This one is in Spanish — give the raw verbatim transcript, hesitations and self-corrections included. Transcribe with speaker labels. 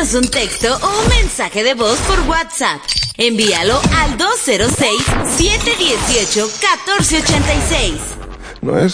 Speaker 1: Envíanos un texto o un mensaje de voz por WhatsApp. Envíalo al dos cero seis, siete uno ocho, uno cuatro ocho seis.
Speaker 2: No es